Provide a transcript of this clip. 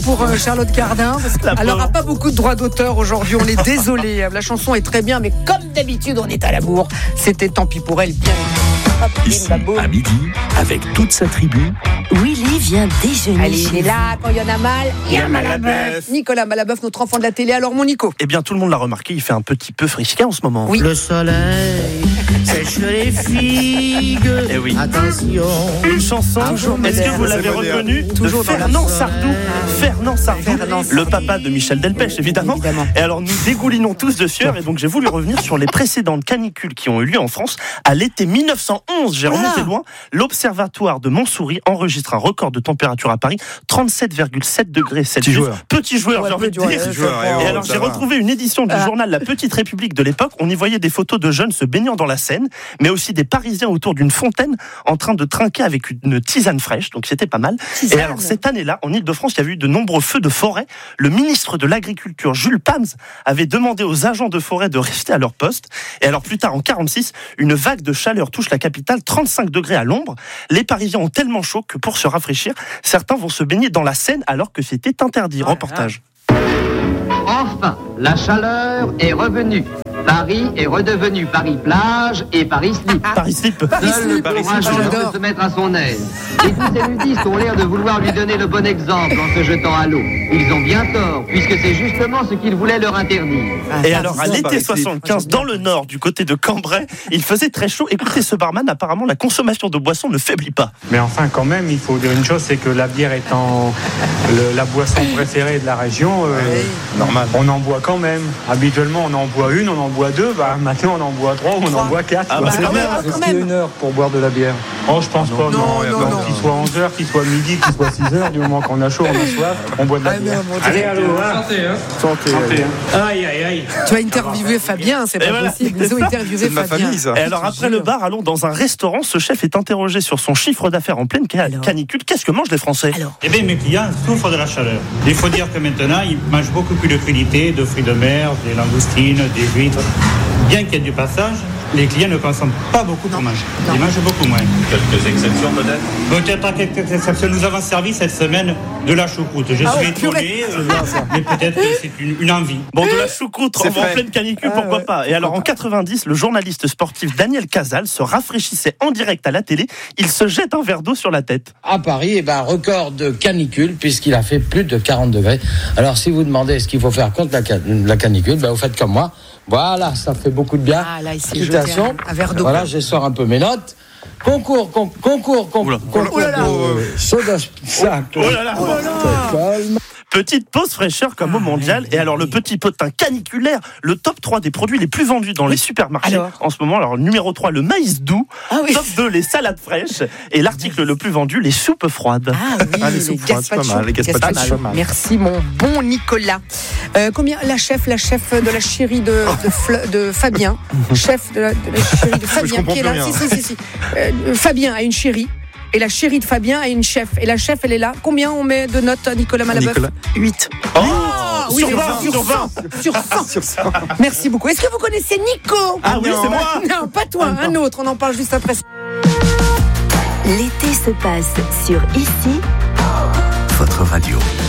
pour Charlotte Cardin, parce qu'elle n'aura pas beaucoup de droits d'auteur aujourd'hui, on est désolé. La chanson est très bien, mais comme d'habitude, on est à la bourre. C'était tant pis pour elle, bien. Ici, à midi, avec toute sa tribu, Willy vient déjeuner. Allez, il est là, quand il y en a mal, il y a Malabeuf. Nicolas Malabeuf, notre enfant de la télé. Alors, mon Nico. Eh bien, tout le monde l'a remarqué, il fait un petit peu frisquet en ce moment. Oui. Le soleil sèche les figues. Eh oui. Attention. Une chanson, est-ce que vous l'avez reconnue? Toujours de dans la Fernand sauce. Sardou. Fernand Sardou, Fernand le Sardou. papa de Michel Delpech, évidemment. Et alors, nous dégoulinons tous de sueur, et donc j'ai voulu revenir sur les précédentes canicules qui ont eu lieu en France à l'été 1911. J'ai remonté loin. L'Observatoire de Montsouris enregistre un record de température à Paris, 37,7 degrés Celsius. Petit joueur, j'ai envie de dire. Et alors, j'ai retrouvé une édition du journal La Petite République de l'époque. On y voyait des photos de jeunes se baignant dans la Seine, mais aussi des Parisiens autour d'une fontaine en train de trinquer avec une tisane fraîche. Donc, c'était pas mal. Tisane. Et alors, cette année-là, en Ile-de-France, il y avait eu de nombreux feux de forêt. Le ministre de l'Agriculture, Jules Pams, avait demandé aux agents de forêt de rester à leur poste. Et alors, plus tard, en 1946, une vague de chaleur touche la capitale, 35 degrés à l'ombre. Les Parisiens ont tellement chaud que pour se rafraîchir, certains vont se baigner dans la Seine alors que c'était interdit. Reportage. Enfin, la chaleur est revenue. Paris est redevenu Paris-Plage et Paris-Slip. Paris-Slip. Seul le courageux peut se mettre à son aise. Et tous ces nudistes ont l'air de vouloir lui donner le bon exemple en se jetant à l'eau. Ils ont bien tort, puisque c'est justement ce qu'ils voulaient leur interdire. Et alors, à l'été 75, dans le nord, du côté de Cambrai, il faisait très chaud. Écoutez ce barman, apparemment, la consommation de boissons ne faiblit pas. Mais enfin, quand même, il faut dire une chose, c'est que la bière étant la boisson préférée de la région, normal. On en boit quand même. Habituellement, on en boit une, on en boit deux. Maintenant, on en boit trois, on en boit quatre. Est-ce qu'il y a une heure pour boire de la bière? Oh, je pense pas. Non. Qu'il soit 11h, qu'il soit midi, qu'il soit 6h, du moment qu'on a chaud, on a soif, on boit de la bière. Allez, santé. Aïe. Tu vas interviewer Fabien, c'est pas possible. Ils ont interviewé Fabien. Et alors, après le bar, allons dans un restaurant. Ce chef est interrogé sur son chiffre d'affaires en pleine canicule. Qu'est-ce que mangent les Français? Eh bien, mes clients souffrent de la chaleur. Il faut dire que maintenant, ils mangent beaucoup plus de crudités, de fruits de mer, des langoustines, des huîtres. Bien qu'il y ait du passage, les clients ne consomment pas beaucoup pour manger. Ils mangent beaucoup moins. quelques exceptions peut-être? Peut-être quelques exceptions. Nous avons servi cette semaine de la choucroute. Je suis étonné, mais peut-être que c'est une envie. Bon, de la choucroute en pleine canicule, pourquoi pas? Et alors, en 90, le journaliste sportif Daniel Cazal se rafraîchissait en direct à la télé. Il se jette un verre d'eau sur la tête. À Paris, record de canicule, puisqu'il a fait plus de 40 degrés. Alors, si vous demandez ce qu'il faut faire contre la canicule, vous faites comme moi. Voilà, ça fait beaucoup de bien. Ah, là, il s'est jeté un verre d'eau. Voilà, je sors un peu mes notes. Concours. Soda sac. Petite pause fraîcheur comme au mondial. Et alors, le petit potin caniculaire, le top 3 des produits les plus vendus dans les supermarchés en ce moment. Alors, numéro 3, le maïs doux. Top 2, les salades fraîches. Et l'article le plus vendu, les soupes froides. Les soupes froides, c'est pas mal. Les gazpacho. Merci, mon bon Nicolas. Combien la chef de la chérie de Fabien. Chef de la chérie de Fabien qui est là. Si. Fabien a une chérie. Et la chérie de Fabien a une chef. Et la chef, elle est là. Combien on met de notes à Nicolas Malabeuf? 8. Sur 20. Sur 100. Merci beaucoup. Est-ce que vous connaissez Nico? Ah oui, c'est moi. Non, pas toi, un autre. On en parle juste après. L'été se passe sur Ici. Votre radio.